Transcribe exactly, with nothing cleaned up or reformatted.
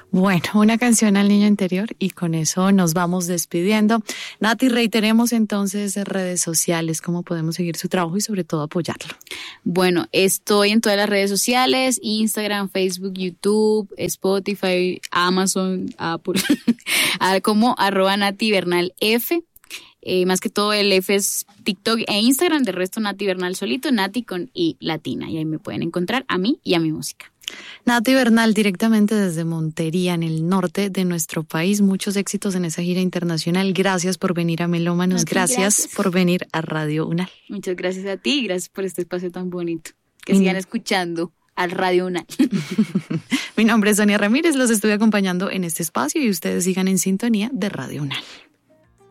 Bueno, una canción al niño interior y con eso nos vamos despidiendo. Nati, reiteremos entonces redes sociales, cómo podemos seguir su trabajo y sobre todo apoyarlo. Bueno, estoy en todas las redes sociales, Instagram, Facebook, YouTube, Spotify, Amazon, Apple, como arroba Nati Bernal F. Eh, más que todo el F es TikTok e Instagram, del resto Nati Bernal solito, Nati con I latina. Y ahí me pueden encontrar a mí y a mi música. Nati Bernal, directamente desde Montería, en el norte de nuestro país. Muchos éxitos en esa gira internacional. Gracias por venir a Melómanos. Gracias, gracias por venir a Radio Unal. Muchas gracias a ti y gracias por este espacio tan bonito. Que mm. sigan escuchando al Radio Unal. Mi nombre es Sonia Ramírez. Los estoy acompañando en este espacio y ustedes sigan en sintonía de Radio Unal.